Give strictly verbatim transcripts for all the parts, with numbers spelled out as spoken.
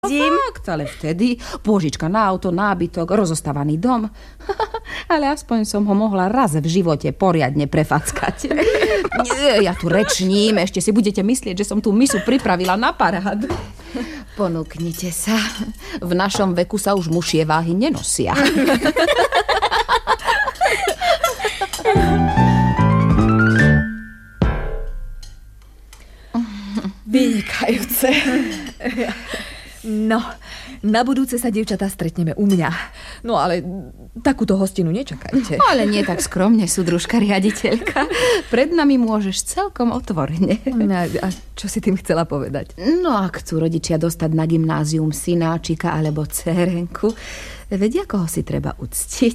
Zim. Fakt, ale vtedy pôžička na auto, nábytok, rozostávaný dom. Ale aspoň som ho mohla raz v živote poriadne prefackať. Nie, ja tu rečním, ešte si budete myslieť, že som tú misu pripravila na parádu. Ponúknite sa. V našom veku sa už mušie váhy nenosia. Vynikajúce. No, na budúce sa, dievčatá, stretneme u mňa. No ale takúto hostinu nečakajte. Ale nie tak skromne, súdružka riaditeľka. Pred nami môžeš celkom otvorene. A, a čo si tým chcela povedať? No, ak chcú rodičia dostať na gymnázium synáčika alebo dcérenku, vedia, koho si treba uctiť.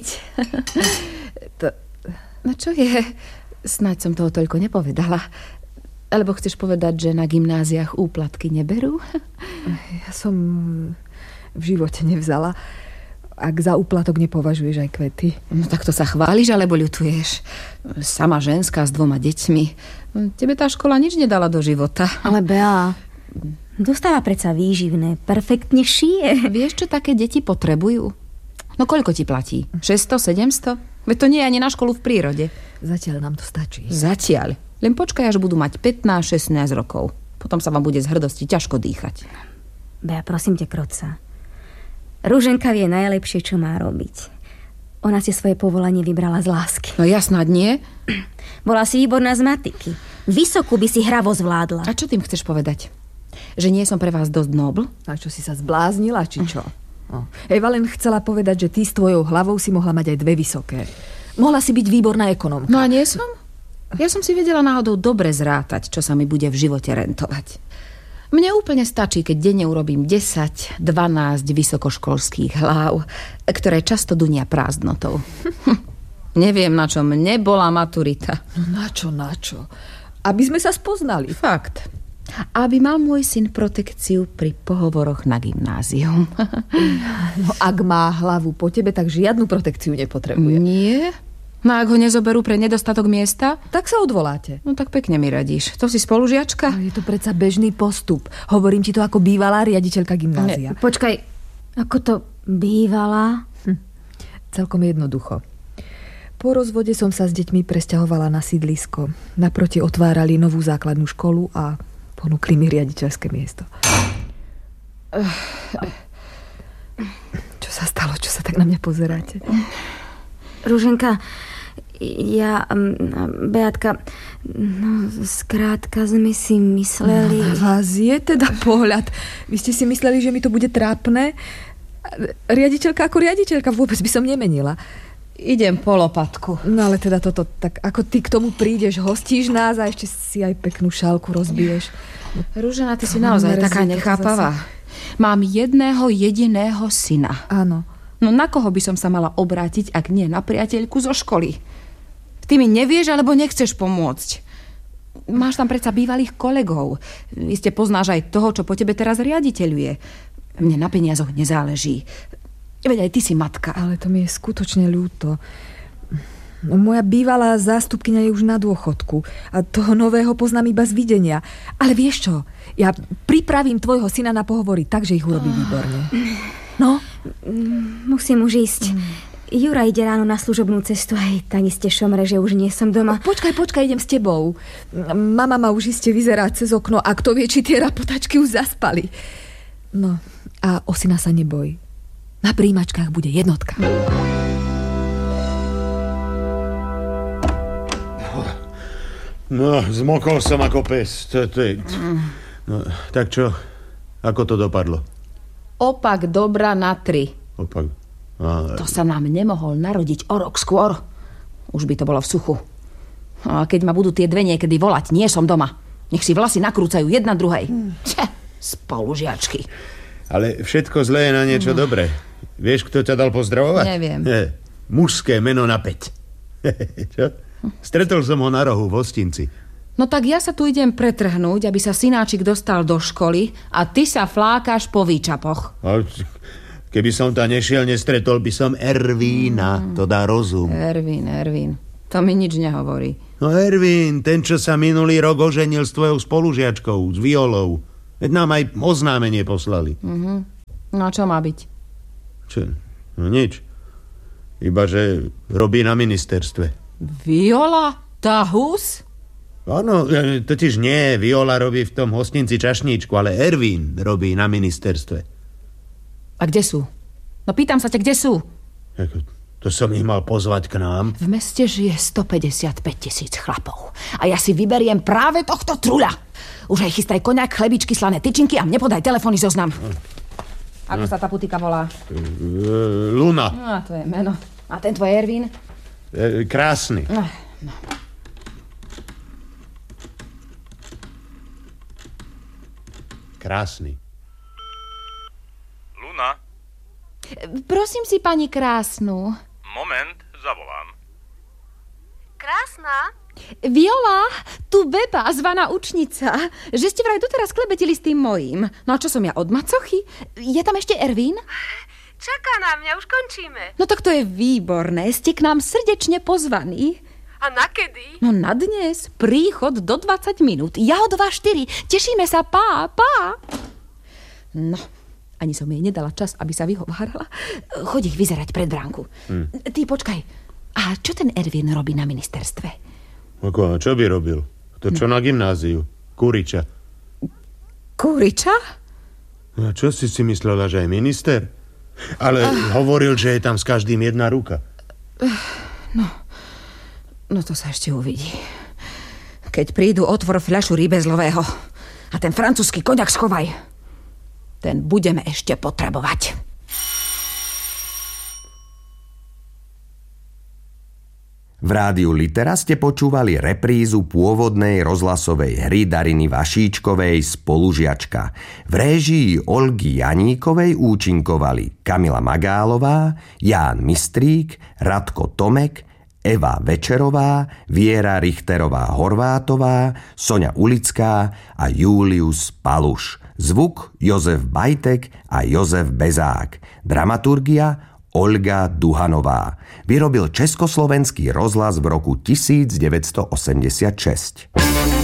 To... No čo je? Snáď som toho toľko nepovedala. Alebo chceš povedať, že na gymnáziách úplatky neberú? Ja som v živote nevzala. Ak za úplatok nepovažuješ aj kvety. No tak to sa chváliš, alebo ľutuješ? Sama ženská s dvoma deťmi. Tebe tá škola nič nedala do života. Ale Bea, dostáva predsa výživné. Perfektne šije. Vieš, čo také deti potrebujú? No koľko ti platí? šesťsto, sedemsto? Veď to nie je ani na školu v prírode. Zatiaľ nám to stačí. Zatiaľ. Len počkaj, až budú mať pätnásť šestnásť rokov. Potom sa vám bude z hrdosti ťažko dýchať. Bea, prosím te, Kroca. Ruženka vie najlepšie, čo má robiť. Ona si svoje povolanie vybrala z lásky. No ja snad nie. Bola si výborná z matiky. Vysokú by si hravo zvládla. A čo tým chceš povedať? Že nie som pre vás dosť nobl? A čo, si sa zbláznila, či čo? No. Eva len chcela povedať, že ty s tvojou hlavou si mohla mať aj dve vysoké. Mohla si byť výborná ekonomka. No a nie som? Ja som si vedela náhodou dobre zrátať, čo sa mi bude v živote rentovať. Mne úplne stačí, keď denne urobím desať dvanásť vysokoškolských hlav, ktoré často dunia prázdnotou. Neviem, na čom nebola maturita. No na čo, na čo? Aby sme sa spoznali. Fakt. Aby mal môj syn protekciu pri pohovoroch na gymnázium. No ak má hlavu po tebe, tak žiadnu protekciu nepotrebuje. Nie? No ak ho nezoberú pre nedostatok miesta? Tak sa odvoláte. No tak pekne mi radíš. To si spolužiačka? No, je to predsa bežný postup. Hovorím ti to ako bývalá riaditeľka gymnázia. Ne, počkaj, ako to bývala? Hm. Celkom jednoducho. Po rozvode som sa s deťmi presťahovala na sídlisko. Naproti otvárali novú základnú školu a ponúkli mi riaditeľské miesto. Čo sa stalo? Čo sa tak na mňa pozeráte? Ruženka, ja, Beatka, no skrátka sme si mysleli... No, na vás je teda pohľad. Vy ste si mysleli, že mi to bude trápne? Riaditeľka ako riaditeľka, vôbec by som nemenila. Idem po lopatku. No ale teda toto, tak ako ty k tomu prídeš, hostíš nás a ešte si aj peknú šálku rozbiješ. Ružena, ty si naozaj taká nechápavá. Mám jedného jediného syna. Áno. No na koho by som sa mala obrátiť, ak nie na priateľku zo školy? Ty mi nevieš, alebo nechceš pomôcť? Máš tam predsa bývalých kolegov. Iste poznáš aj toho, čo po tebe teraz riaditeľuje. Mne na peniazoch nezáleží. Veď aj ty si matka. Ale to mi je skutočne ľúto. No, moja bývalá zástupkyňa je už na dôchodku a toho nového poznám iba z videnia. Ale vieš čo? Ja pripravím tvojho syna na pohovory tak, že ich urobí výborne. No? Musím už ísť. Mm. Jura ide ráno na služobnú cestu. Aj tak iste šomre, že už nie som doma. Počkaj, počkaj, idem s tebou. Mama ma už iste vyzerá cez okno a kto vie, či tie rapotačky už zaspali. No, a o syna sa neboj. Na príjimačkách bude jednotka. No, zmokol som ako pes. To, to je... No, tak čo? Ako to dopadlo? Opak dobra na tri. Opak. A... To sa nám nemohol narodiť o rok skôr. Už by to bolo v suchu. A keď ma budú tie dve niekedy volať, nie som doma. Nech si vlasy nakrúcajú jedna druhej. Hmm. Če, spolužiačky. Ale všetko zlé je na niečo hmm. dobré. Vieš, kto ťa dal pozdravovať? Neviem. Je, mužské meno na päť. Čo? Stretol som ho na rohu v hostinci. No tak ja sa tu idem pretrhnúť, aby sa synáčik dostal do školy a ty sa flákáš po výčapoch. A keby som tam nešiel, nestretol by som Ervína. Mm. To dá rozum. Ervín, Ervín. To mi nič nehovorí. No Ervín, ten, čo sa minulý rok oženil s tvojou spolužiačkou, s Violou. Veď nám aj oznámenie poslali. Mhm. No a čo má byť? Čo? No nič. Iba, že robí na ministerstve. Viola? Tá hus? Áno, totiž nie, Viola robí v tom hostinci čašníčku, ale Ervín robí na ministerstve. A kde sú? No pýtam sa ťa, kde sú? To som ich mal pozvať k nám. V meste žije stopäťdesiatpäť tisíc chlapov. A ja si vyberiem práve tohto truľa. Už aj chystaj koniak, chlebičky, slané tyčinky a mne podaj telefónny zoznam. Ako sa tá putika volá? Luna. No, to je meno. A ten tvoj Ervín? Krásny. No, no. Krásny. Luna? Prosím si, pani Krásnu. Moment, zavolám. Krásna? Viola, tu Beba, zvaná učnica. Že ste vraj doteraz klebetili s tým mojím. No a čo som ja, od macochy? Je tam ešte Ervín? Čaká na mňa, už končíme. No tak to je výborné, ste k nám srdečne pozvaní. A na kedy? No na dnes, príchod do dvadsať minút. Ja o dva štyri, tešíme sa, pá, pá. No, ani som jej nedala čas, aby sa vyhovárala. Choď ich vyzerať pred bránku. Hmm. Ty počkaj, a čo ten Ervín robí na ministerstve? Ako, čo by robil? To čo na gymnáziu? Kuriča. Kuriča? No čo si si myslela, že aj minister? Ale uh. hovoril, že je tam s každým jedna ruka. Uh, no, no to sa ešte uvidí. Keď prídu, otvor fľašu rybezlového a ten francúzsky koniak schovaj. Ten budeme ešte potrebovať. V rádiu Litera ste počúvali reprízu pôvodnej rozhlasovej hry Dariny Vašíčkovej Spolužiačka. V réžii Olgy Janíkovej účinkovali Kamila Magálová, Ján Mistrík, Radko Tomek, Eva Večerová, Viera Richterová-Horvátová, Soňa Ulická a Julius Paluš. Zvuk Jozef Bajtek a Jozef Bezák. Dramaturgia Olga Duhanová. Vyrobil Československý rozhlas v roku devätnásť osemdesiatšesť.